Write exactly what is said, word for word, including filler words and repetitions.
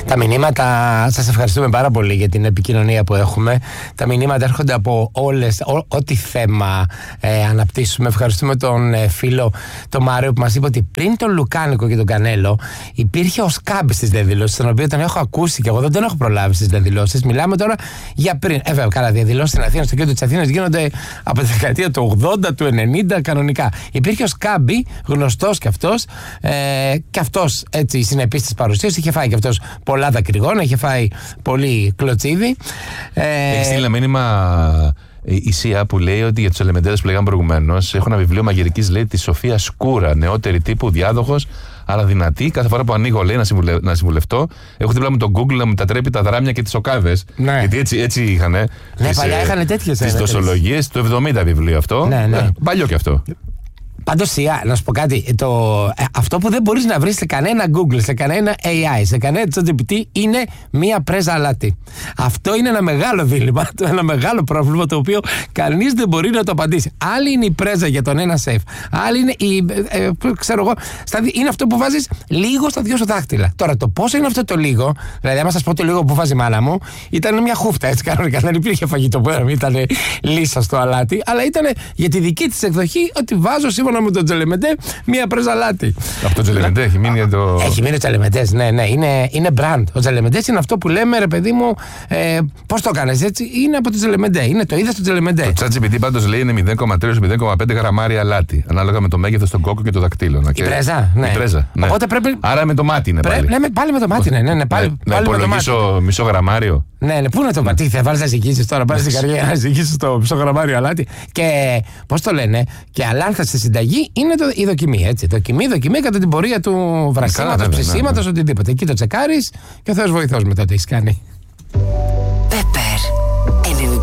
Τα μηνύματα, σας ευχαριστούμε πάρα πολύ για την επικοινωνία που έχουμε. Τα μηνύματα έρχονται από όλες, ό, ό,τι θέμα ε, αναπτύσσουμε. Ευχαριστούμε τον ε, φίλο τον Μάριο που μας είπε ότι πριν τον Λουκάνικο και τον Κανέλο υπήρχε ο Σκάμπη στις διαδηλώσεις, τον οποίο τον έχω ακούσει και εγώ δεν τον έχω προλάβει στις διαδηλώσεις. Μιλάμε τώρα για πριν. Ε, βέβαια, καλά, διαδηλώσεις στην Αθήνα, στο κέντρο της Αθήνας γίνονται από τη δεκαετία του ογδόντα, του ενενήντα κανονικά. Υπήρχε ο Σκάμπη, γνωστός κι αυτός, ε, κι αυτός έτσι συνεπής της παρουσίας. Είχε φάει κι αυτός πολλά δακρυγόνα, είχε φάει πολύ κλωτσίδι. Ε, Έχει στείλει ένα μήνυμα η ΣΥΑ που λέει ότι για τους ελεμεντέδες που λέγαμε προηγουμένως έχω ένα βιβλίο μαγειρικής, λέει, της Σοφία Σκούρα, νεότερη τύπου, διάδοχος, αλλά δυνατή. Κάθε φορά που ανοίγω, λέει, να, συμβουλε... να συμβουλευτώ, έχω δίπλα μου τον Google να μου μετατρέπει τα δράμια και τις οκάδες. Ναι. Γιατί έτσι, έτσι είχαν. Ναι, τις, παλιά είχαν τέτοιες. Τις δοσολογίες του εβδομήντα βιβλίο αυτό. Ναι, ναι. Ε, παλιό κι αυτό. Πάντως, Σιά, να σου πω κάτι. Το, ε, αυτό που δεν μπορείς να βρεις σε κανένα Google, σε κανένα έι άι, σε κανένα ChatGPT είναι μία πρέζα αλάτι. Αυτό είναι ένα μεγάλο δίλημμα, ένα μεγάλο πρόβλημα το οποίο κανείς δεν μπορεί να το απαντήσει. Άλλη είναι η πρέζα για τον ένα σεφ, άλλη είναι η. Ε, ε, ξέρω εγώ, στα, είναι αυτό που βάζεις λίγο στα δυο σου δάχτυλα. Τώρα, το πόσο είναι αυτό το λίγο, δηλαδή, άμα σας πω το λίγο που βάζει η μάνα μου, ήταν μια χούφτα έτσι κανονικά. Δεν υπήρχε φαγητό που ήταν λύσα στο αλάτι, αλλά ήταν για τη δική της εκδοχή ότι βάζω σύμφωνα με τον Τζελεμεντέ μία πρέζα αλάτι. Από τον Τζελεμεντέ έχει μείνει για το. Έχει μείνει ο Τζελεμεντέ, ναι, ναι. Είναι, είναι brand. Ο Τζελεμεντέ είναι αυτό που λέμε, ρε παιδί μου, ε, πώς το έκανες έτσι. Είναι από τον Τζελεμεντέ. Είναι το είδα στο Τζελεμεντέ. Το ChatGPT πάντως λέει είναι μηδέν κόμμα τρία με μηδέν κόμμα πέντε γραμμάρια αλάτι. Ανάλογα με το μέγεθος των κόκκου και των δακτύλων. Η πρέζα, ναι. Η πρέζα, ναι. Οπότε πρέπει. Άρα με το μάτι είναι πάλι. Πρέπει, ναι, πάλι με το μάτι, ναι, ναι, ναι, πάλι, να πάλι υπολογίσω μισό γραμμάριο. Ναι, ναι, πού να το πατήσει, θα βάλει να ζυγίσει τώρα, πάρει την καρδιά να ζυγίσει το μισό γραμμάριο αλάτι. Και πώς το λένε, και αλάνθα στη συνταγή είναι το, η δοκιμή, έτσι. Δοκιμή, δοκιμή κατά την πορεία του βρασίματος, ψησίματος, οτιδήποτε. Εκεί το τσεκάρεις και ο Θεός βοηθός μετά τι έχει κάνει.